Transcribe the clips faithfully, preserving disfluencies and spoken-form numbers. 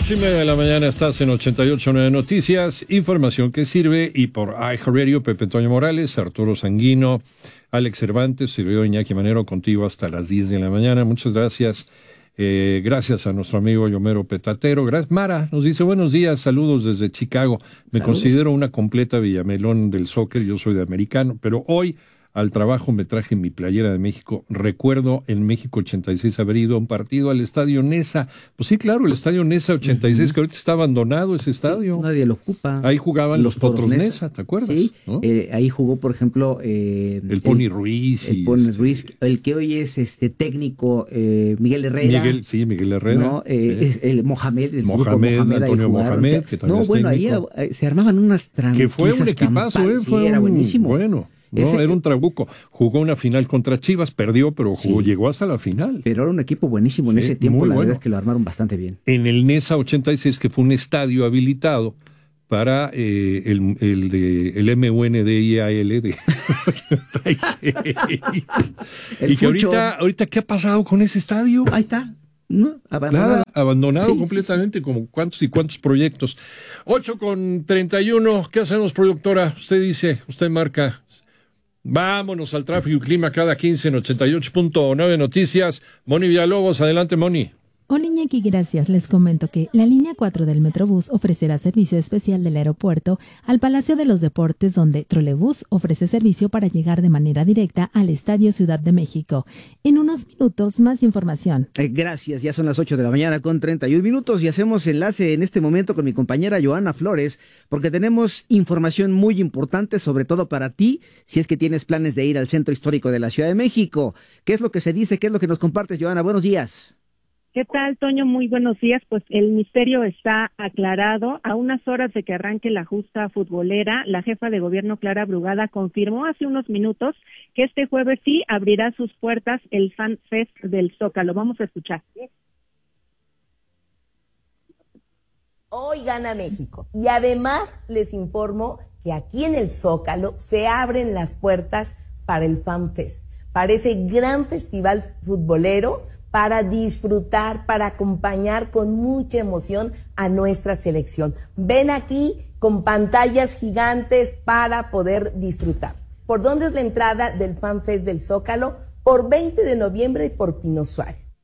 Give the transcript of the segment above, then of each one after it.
Ocho y media de la mañana estás en ochenta y ocho punto nueve Noticias, información que sirve, y por iHeartRadio, Pepe Toño Morales, Arturo Sanguino, Alex Cervantes, servidor Iñaki Manero, contigo hasta las diez de la mañana. Muchas gracias. Eh, gracias a nuestro amigo Yomero Petatero. Gracias. Mara nos dice buenos días, saludos desde Chicago. Me saludos. Considero una completa villamelón del soccer, yo soy de americano, pero hoy al trabajo me traje mi playera de México. Recuerdo en México ochenta y seis haber ido a un partido al Estadio Nesa. Pues sí, claro, el Estadio Nesa ochenta y seis, uh-huh. que ahorita está abandonado ese estadio. Sí, nadie lo ocupa. Ahí jugaban los, los Potros Nesa. Nesa, ¿te acuerdas? Sí, ¿no? eh, ahí jugó, por ejemplo... Eh, el Pony Ruiz. El Pony este... Ruiz, el que hoy es este técnico, eh, Miguel Herrera. Miguel, sí, Miguel Herrera. ¿no? Eh, sí. es el Mohamed, el Mohamed, Mohamed Antonio Mohamed, que también No, es bueno, técnico. ahí eh, se armaban unas tranquillas. Que fue un equipazo, campal, eh, fue sí, un... era buenísimo. Bueno. No, Ese, era un trabuco. Jugó una final contra Chivas, perdió, pero jugó, sí. llegó hasta la final. Pero era un equipo buenísimo en sí, ese tiempo, la bueno. verdad es que lo armaron bastante bien. En el Nesa ochenta y seis, que fue un estadio habilitado para eh, el, el, de, el M U N D I A L de ochenta y seis. Y que ahorita, ahorita, ¿qué ha pasado con ese estadio? Ahí está. No, abandonado. Nada, abandonado sí, completamente, sí. como cuántos y cuántos proyectos. ocho con treinta y uno, ¿qué hacemos, productora? Usted dice, usted marca. Vámonos al tráfico y clima cada quince en ochenta y ocho punto nueve Noticias. Moni Villalobos, adelante, Moni. Hola, Iñaki, gracias. Les comento que la línea cuatro del Metrobús ofrecerá servicio especial del aeropuerto al Palacio de los Deportes, donde Trolebús ofrece servicio para llegar de manera directa al Estadio Ciudad de México. En unos minutos, más información. Eh, gracias, ya son las ocho de la mañana con treinta y un minutos y hacemos enlace en este momento con mi compañera Joana Flores, porque tenemos información muy importante, sobre todo para ti, si es que tienes planes de ir al Centro Histórico de la Ciudad de México. ¿Qué es lo que se dice? ¿Qué es lo que nos compartes, Joana? Buenos días. ¿Qué tal, Toño? Muy buenos días. Pues el misterio está aclarado. A unas horas de que arranque la justa futbolera, la jefa de gobierno, Clara Brugada, confirmó hace unos minutos que este jueves sí abrirá sus puertas el Fan Fest del Zócalo. Vamos a escuchar. Hoy gana México. Y además les informo que aquí en el Zócalo se abren las puertas para el Fan Fest, para ese gran festival futbolero, para disfrutar, para acompañar con mucha emoción a nuestra selección. Ven aquí con pantallas gigantes para poder disfrutar. ¿Por dónde es la entrada del Fan Fest del Zócalo? Por veinte de noviembre y por Pino Suárez.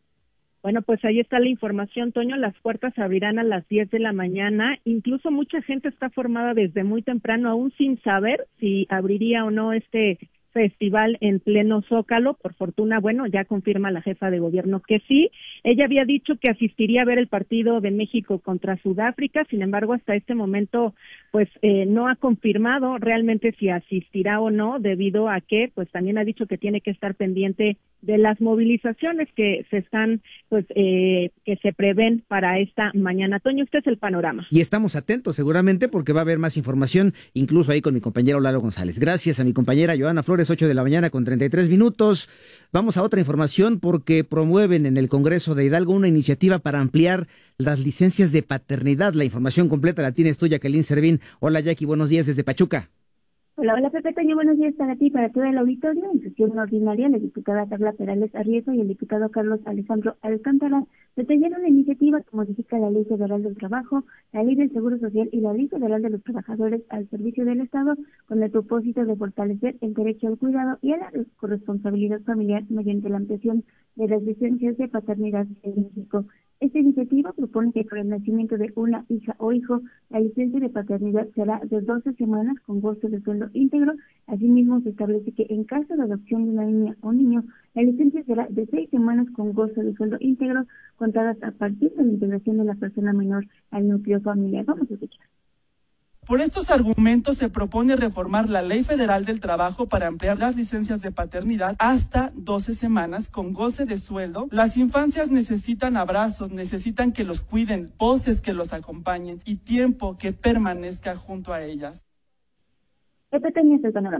Bueno, pues ahí está la información, Toño. Las puertas se abrirán a las diez de la mañana. Incluso mucha gente está formada desde muy temprano, aún sin saber si abriría o no este festival en pleno Zócalo. Por fortuna, bueno, ya confirma la jefa de gobierno que sí. Ella había dicho que asistiría a ver el partido de México contra Sudáfrica, sin embargo, hasta este momento, pues, eh, no ha confirmado realmente si asistirá o no, debido a que, pues, también ha dicho que tiene que estar pendiente de las movilizaciones que se están, pues, eh, que se prevén para esta mañana. Toño, este es el panorama. Y estamos atentos, seguramente, porque va a haber más información, incluso ahí con mi compañero Lalo González. Gracias a mi compañera Joana Flores, ocho de la mañana con treinta y tres minutos. Vamos a otra información porque promueven en el Congreso de Hidalgo una iniciativa para ampliar las licencias de paternidad. La información completa la tienes tú, Jacqueline Servín. Hola, Jackie, buenos días desde Pachuca. Hola, hola, Pepe Toño, buenos días para ti, para todo el auditorio. En sesión ordinaria, la diputada Carla Perales Arrieta y el diputado Carlos Alejandro Alcántara detallaron la iniciativa que modifica la Ley Federal del Trabajo, la Ley del Seguro Social y la Ley Federal de los Trabajadores al servicio del Estado, con el propósito de fortalecer el derecho al cuidado y a la corresponsabilidad familiar mediante la ampliación de las licencias de paternidad en México. Esta iniciativa propone que por el nacimiento de una hija o hijo, la licencia de paternidad será de doce semanas con goce de sueldo íntegro. Asimismo, se establece que en caso de adopción de una niña o niño, la licencia será de seis semanas con goce de sueldo íntegro, contadas a partir de la integración de la persona menor al núcleo familiar. Vamos a escuchar. Por estos argumentos se propone reformar la Ley Federal del Trabajo para ampliar las licencias de paternidad hasta doce semanas con goce de sueldo. Las infancias necesitan abrazos, necesitan que los cuiden, voces que los acompañen y tiempo que permanezca junto a ellas. Pepe Toño, el panorama.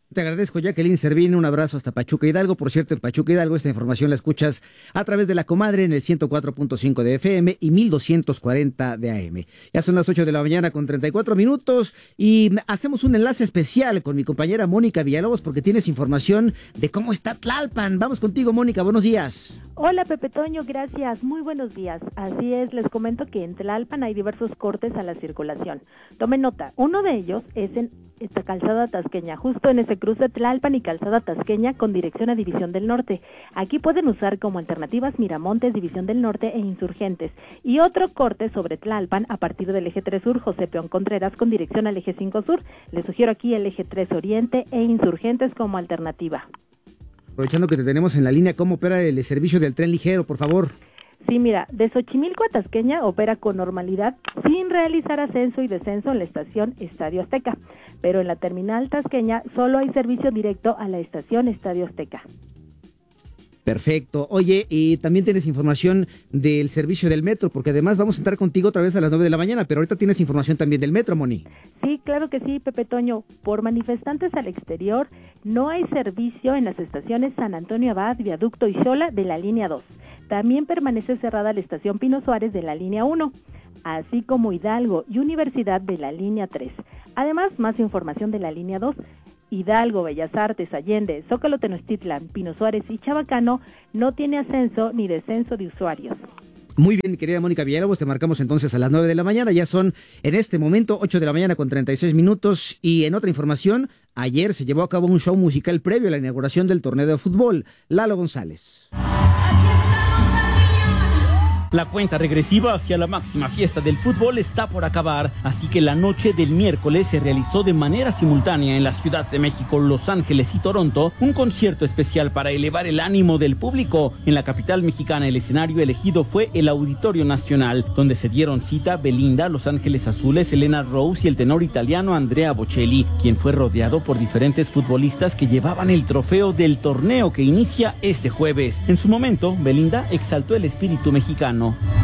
Te agradezco, Jacqueline Servín, un abrazo hasta Pachuca Hidalgo. Por cierto, en Pachuca Hidalgo esta información la escuchas a través de La Comadre en el ciento cuatro punto cinco de F M y mil doscientos cuarenta de A M. Ya son las ocho de la mañana con treinta y cuatro minutos y hacemos un enlace especial con mi compañera Mónica Villalobos porque tienes información de cómo está Tlalpan. Vamos contigo, Mónica, buenos días. Hola, Pepe Toño, gracias, muy buenos días. Así es, les comento que en Tlalpan hay diversos cortes a la circulación. Tomen nota, uno de ellos es en esta Calzada Tasqueña, justo en ese cruce Tlalpan y Calzada Tasqueña con dirección a División del Norte. Aquí pueden usar como alternativas Miramontes, División del Norte e Insurgentes. Y otro corte sobre Tlalpan a partir del eje tres Sur, José Peón Contreras con dirección al eje cinco Sur. Les sugiero aquí el eje tres Oriente e Insurgentes como alternativa. Aprovechando que te tenemos en la línea, ¿cómo opera el servicio del tren ligero, por favor? Sí, mira, de Xochimilco a Tasqueña opera con normalidad sin realizar ascenso y descenso en la estación Estadio Azteca, pero en la terminal tasqueña solo hay servicio directo a la estación Estadio Azteca. Perfecto. Oye, y también tienes información del servicio del metro, porque además vamos a entrar contigo otra vez a las nueve de la mañana, pero ahorita tienes información también del metro, Moni. Sí, claro que sí, Pepe Toño. Por manifestantes al exterior, no hay servicio en las estaciones San Antonio Abad, Viaducto y Xola de la línea dos. También permanece cerrada la estación Pino Suárez de la línea uno, así como Hidalgo y Universidad de la línea tres. Además, más información de la línea dos. Hidalgo, Bellas Artes, Allende, Zócalo Tenochtitlan, Pino Suárez y Chabacano no tiene ascenso ni descenso de usuarios. Muy bien, mi querida Mónica Villalobos, te marcamos entonces a las nueve de la mañana, ya son en este momento ocho de la mañana con treinta y seis minutos y en otra información, ayer se llevó a cabo un show musical previo a la inauguración del torneo de fútbol. Lalo González. La cuenta regresiva hacia la máxima fiesta del fútbol está por acabar, así que la noche del miércoles se realizó de manera simultánea en la Ciudad de México, Los Ángeles y Toronto, un concierto especial para elevar el ánimo del público. En la capital mexicana el escenario elegido fue el Auditorio Nacional, donde se dieron cita Belinda, Los Ángeles Azules, Elena Rose y el tenor italiano Andrea Bocelli, quien fue rodeado por diferentes futbolistas que llevaban el trofeo del torneo que inicia este jueves. En su momento, Belinda exaltó el espíritu mexicano.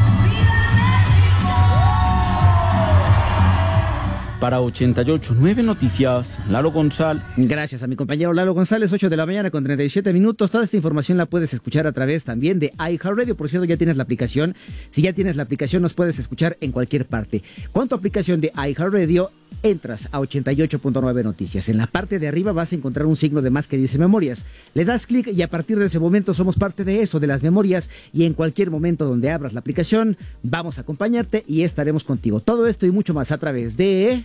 Para ochenta y ocho punto nueve Noticias, Lalo González. Gracias a mi compañero Lalo González, ocho de la mañana con treinta y siete minutos. Toda esta información la puedes escuchar a través también de iHeartRadio. Por cierto, ya tienes la aplicación. Si ya tienes la aplicación, nos puedes escuchar en cualquier parte. Con tu aplicación de iHeartRadio, entras a ochenta y ocho punto nueve Noticias. En la parte de arriba vas a encontrar un signo de más que dice Memorias. Le das clic y a partir de ese momento somos parte de eso, de las memorias. Y en cualquier momento donde abras la aplicación, vamos a acompañarte y estaremos contigo. Todo esto y mucho más a través de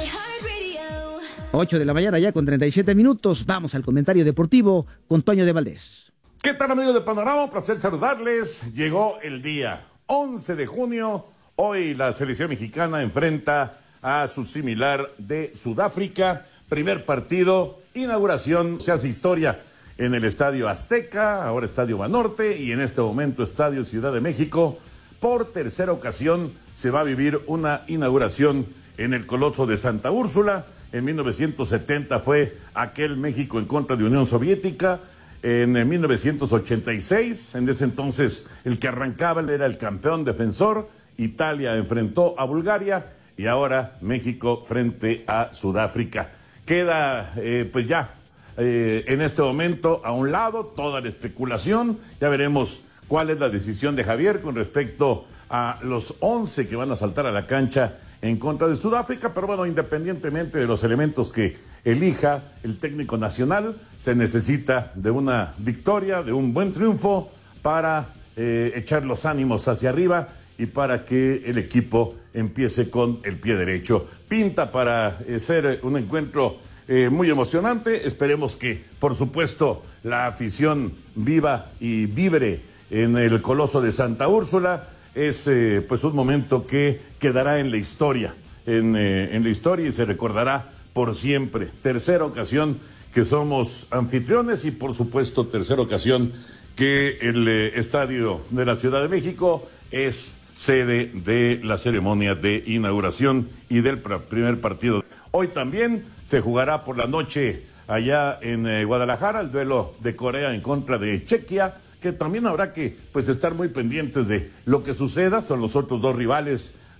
ocho de la mañana ya con treinta y siete minutos. Vamos al comentario deportivo con Toño de Valdés. ¿Qué tal, amigos de Panorama? Un placer saludarles. Llegó el día once de junio. Hoy la selección mexicana enfrenta a su similar de Sudáfrica. Primer partido, inauguración, se hace historia en el Estadio Azteca, ahora Estadio Banorte y en este momento Estadio Ciudad de México. Por tercera ocasión se va a vivir una inauguración en el Coloso de Santa Úrsula. En mil novecientos setenta fue aquel México en contra de Unión Soviética. En mil novecientos ochenta y seis, en ese entonces el que arrancaba era el campeón defensor. Italia enfrentó a Bulgaria y ahora México frente a Sudáfrica. Queda eh, pues ya eh, en este momento a un lado toda la especulación. Ya veremos cuál es la decisión de Javier con respecto a los once que van a saltar a la cancha en contra de Sudáfrica, pero bueno, independientemente de los elementos que elija el técnico nacional, se necesita de una victoria, de un buen triunfo para eh, echar los ánimos hacia arriba y para que el equipo empiece con el pie derecho. Pinta para eh, ser un encuentro eh, muy emocionante. Esperemos que, por supuesto, la afición viva y vibre en el Coloso de Santa Úrsula. Es eh, pues un momento que quedará en la historia, en, eh, en la historia y se recordará por siempre. Tercera ocasión que somos anfitriones y por supuesto tercera ocasión que el eh, Estadio de la Ciudad de México es sede de la ceremonia de inauguración y del primer partido. Hoy también se jugará por la noche allá en eh, Guadalajara el duelo de Corea en contra de Chequia, que también habrá que pues estar muy pendientes de lo que suceda. Son los otros dos rivales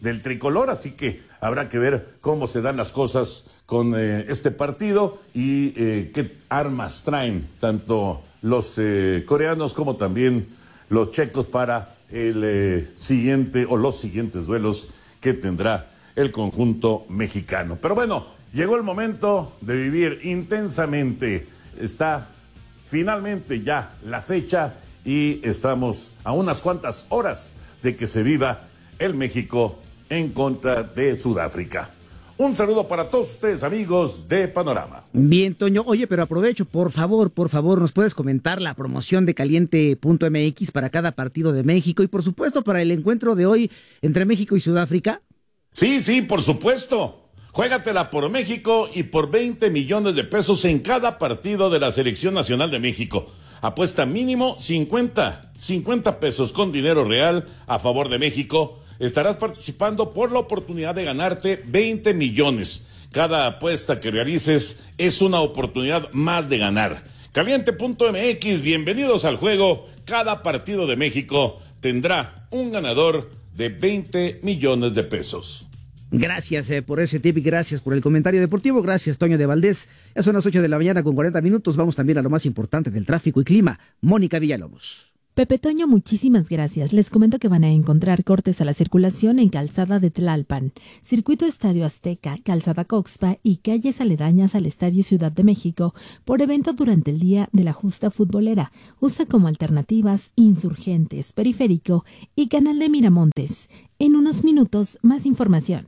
del tricolor, así que habrá que ver cómo se dan las cosas con eh, este partido y eh, qué armas traen tanto los eh, coreanos como también los checos para el eh, siguiente o los siguientes duelos que tendrá el conjunto mexicano. Pero bueno, llegó el momento de vivir intensamente. Está finalmente ya la fecha y estamos a unas cuantas horas de que se viva el México en contra de Sudáfrica. Un saludo para todos ustedes, amigos de Panorama. Bien, Toño. Oye, pero aprovecho, por favor, por favor, ¿nos puedes comentar la promoción de caliente punto m x para cada partido de México y, por supuesto, para el encuentro de hoy entre México y Sudáfrica? Sí, sí, por supuesto. Juégatela por México y por veinte millones de pesos en cada partido de la Selección Nacional de México. Apuesta mínimo cincuenta, cincuenta pesos con dinero real a favor de México. Estarás participando por la oportunidad de ganarte veinte millones. Cada apuesta que realices es una oportunidad más de ganar. caliente punto m x, bienvenidos al juego. Cada partido de México tendrá un ganador de veinte millones de pesos. Gracias eh, por ese tip y gracias por el comentario deportivo. Gracias, Toño de Valdés. Ya son las ocho de la mañana con cuarenta minutos. Vamos también a lo más importante del tráfico y clima. Mónica Villalobos. Pepe Toño, muchísimas gracias. Les comento que van a encontrar cortes a la circulación en Calzada de Tlalpan, Circuito Estadio Azteca, Calzada Coxpa y calles aledañas al Estadio Ciudad de México por evento durante el día de la justa futbolera. Usa como alternativas Insurgentes, Periférico y Canal de Miramontes. En unos minutos, más información.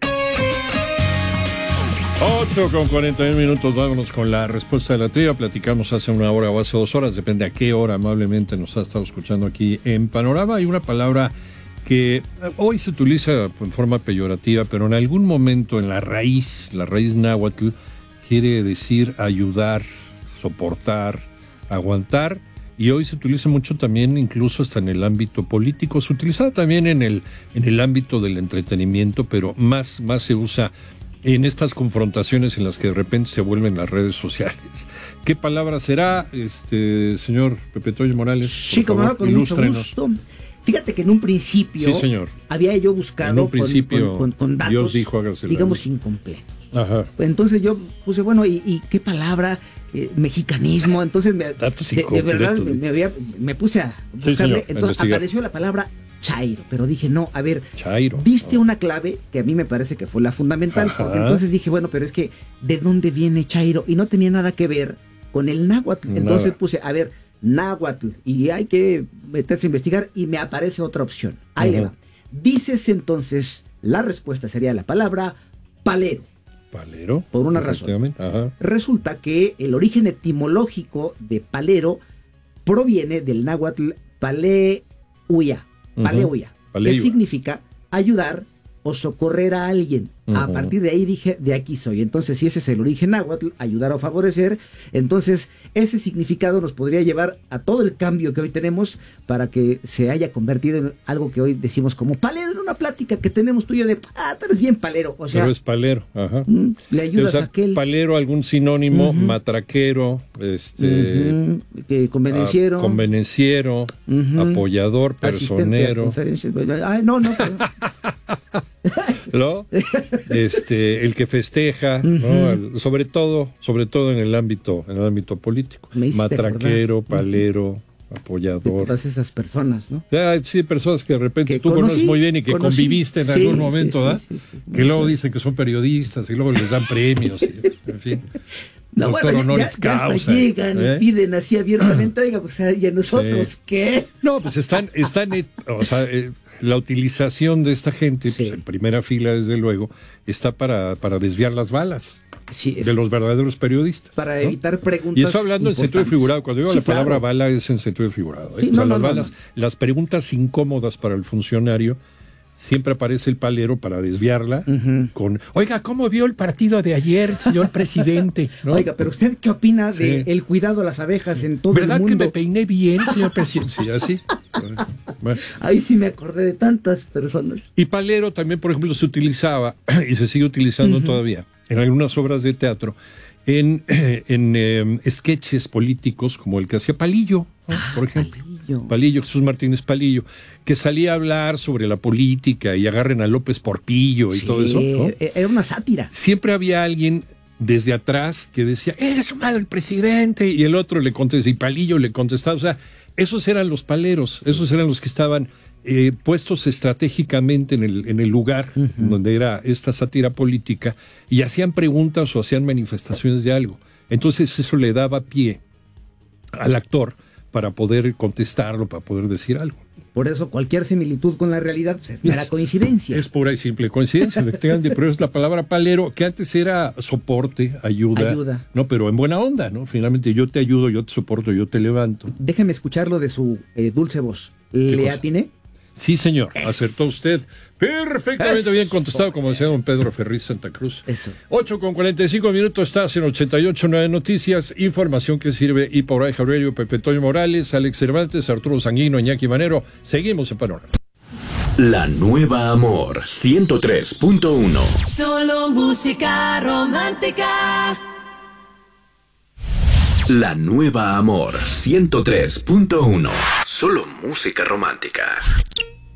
ocho con cuarenta y uno minutos, vámonos con la respuesta de la trivia. Platicamos hace una hora o hace dos horas, depende a qué hora amablemente nos ha estado escuchando aquí en Panorama. Hay una palabra que hoy se utiliza en forma peyorativa, pero en algún momento en la raíz, la raíz náhuatl, quiere decir ayudar, soportar, aguantar, y hoy se utiliza mucho también, incluso hasta en el ámbito político. Se utiliza también en el, en el ámbito del entretenimiento, pero más, más se usa en estas confrontaciones en las que de repente se vuelven las redes sociales. ¿Qué palabra será, este señor Pepe Toño Morales? Sí, como no, con mucho gusto. Fíjate que en un principio sí, señor. había yo buscado en un principio, con, con, con datos, Dios dijo, hágase digamos, incompletos. Ajá. Entonces yo puse, bueno, ¿y, y qué palabra? Eh, mexicanismo. Entonces, me, datos de, de verdad, me, me, había, me puse a buscarle. Sí, señor, entonces a apareció la palabra chairo, pero dije, no, a ver, chairo. Diste una clave que a mí me parece que fue la fundamental, ajá, porque entonces dije, bueno, pero es que, ¿de dónde viene chairo? Y no tenía nada que ver con el náhuatl. Nada. Entonces puse, a ver, náhuatl, y hay que meterse a investigar, y me aparece otra opción. Ahí uh-huh. le va. Dices entonces, la respuesta sería la palabra palero. Palero. Por una razón. Ajá. Resulta que el origen etimológico de palero proviene del náhuatl paleuya. Paleuya, uh-huh. que significa ayudar o socorrer a alguien. Uh-huh. A partir de ahí dije, de aquí soy. Entonces, si ese es el origen náhuatl, ayudar o favorecer, entonces ese significado nos podría llevar a todo el cambio que hoy tenemos para que se haya convertido en algo que hoy decimos como palero, en una plática que tenemos tú y yo de, ah, tú eres bien palero. O sea, pero es palero, ajá. Mm, le ayudas o sea, a aquel. Palero, algún sinónimo, uh-huh. matraquero, este. Uh-huh. que convenenciero. A, convenenciero, uh-huh. apoyador, personero. Ay, no, no. Pero... ¿No? Este, el que festeja, uh-huh. ¿no? sobre todo, sobre todo en el ámbito, en el ámbito político. Matraquero, acordar. palero, uh-huh. apoyador. De todas esas personas, ¿no? Ah, sí, personas que de repente que tú conocí, conoces muy bien y que conocí. conviviste en sí, algún momento, ¿ah? Sí, sí, sí, sí, que luego dicen que son periodistas y luego les dan premios, y, en fin. No, Doctor bueno, ya, honoris ya causa, hasta llegan ¿eh? y piden así abiertamente, oiga, pues, ¿y a nosotros sí. qué? No, pues están, están, o sea, eh, la utilización de esta gente, sí. pues en primera fila, desde luego, está para, para desviar las balas sí, de los verdaderos periodistas. Para ¿no? evitar preguntas. Y estoy hablando en sentido figurado. Cuando digo sí, la palabra claro. bala es en sentido figurado. ¿eh? Sí, o sea, no, las no, balas, no, no. las preguntas incómodas para el funcionario. Siempre aparece el palero para desviarla uh-huh. con, oiga, ¿cómo vio el partido de ayer, señor presidente? ¿No? Oiga, pero ¿usted qué opina sí. de el cuidado a las abejas en todo el mundo? ¿Verdad que me peiné bien, señor presidente? Sí, así. Bueno. Ahí sí me acordé de tantas personas. Y palero también, por ejemplo, se utilizaba, y se sigue utilizando uh-huh. todavía, en algunas obras de teatro, en, en eh, sketches políticos, como el que hacía Palillo, ¿no? ah, por ejemplo. Palillo. Palillo. Palillo, Jesús Martínez Palillo, que salía a hablar sobre la política y agarren a López Porpillo y Sí, todo eso, ¿no? Era una sátira. Siempre había alguien desde atrás que decía, ¡eres un mal el presidente! Y el otro le contestaba, y Palillo le contestaba. O sea, esos eran los paleros, esos eran los que estaban eh, puestos estratégicamente en el, en el lugar uh-huh. donde era esta sátira política y hacían preguntas o hacían manifestaciones de algo. Entonces eso le daba pie al actor para poder contestarlo, para poder decir algo. Por eso cualquier similitud con la realidad pues, es mera coincidencia. Es pura y simple coincidencia, efectivamente, pero es la palabra palero, que antes era soporte, ayuda, ayuda, no, pero en buena onda, ¿no? Finalmente yo te ayudo, yo te soporto, yo te levanto. Déjeme escucharlo de su eh, dulce voz. ¿Le atiné? Sí, señor, Eso. acertó usted perfectamente Eso. bien contestado, como decía don Pedro Ferriz Santa Cruz. Eso. ocho con cuarenta y cinco minutos, estás en ochenta y ocho punto nueve Noticias, información que sirve y por ahí Radio, Pepe Toño Morales, Alex Cervantes, Arturo Sanguino, Iñaki Manero. Seguimos en Panorama. La Nueva Amor ciento tres punto uno. Solo música romántica. La Nueva Amor ciento tres punto uno. Solo música romántica.